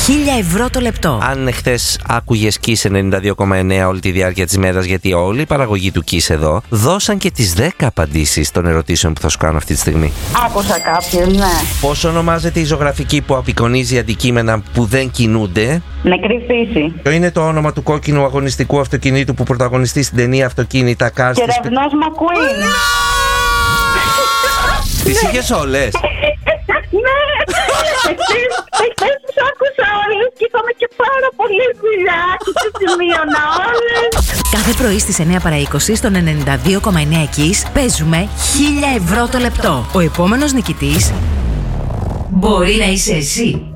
1.000 ευρώ το λεπτό. Αν χθες άκουγες Kiss 92,9 όλη τη διάρκεια της μέρας, γιατί όλη η παραγωγή του Kiss εδώ δώσαν και τις 10 απαντήσεις των ερωτήσεων που θα σου κάνω αυτή τη στιγμή. Άκουσα κάποιες, ναι. Πώς ονομάζεται η ζωγραφική που απεικονίζει αντικείμενα που δεν κινούνται? Νεκρή φύση. Ποιο είναι το όνομα του κόκκινου αγωνιστικού αυτοκινήτου που πρωταγωνιστεί στην ταινία Αυτοκίνητα Cars? Κεραυνός Μακουίν. Τις είχες όλες? Ναι. Εχθές τους άκουσα όλες και είχαμε και πάρα πολλή δουλειά και τις σημείωνα όλες. Κάθε πρωί στις 9 παρά 20 στον 92,9 Kiss παίζουμε 1.000 ευρώ το λεπτό. Ο επόμενος νικητής μπορεί να είσαι εσύ.